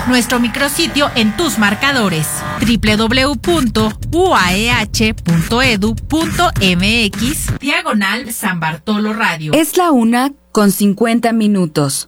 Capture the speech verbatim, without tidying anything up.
nuestro micrositio en tus marcadores doble u doble u doble u punto u a e h punto e d u punto m x diagonal San Bartolo Radio. Es la una con cincuenta minutos.